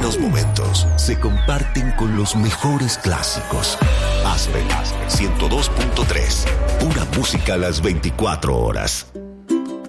buenos momentos se comparten con los mejores clásicos. Aspen 102.3. Pura música a las 24 horas.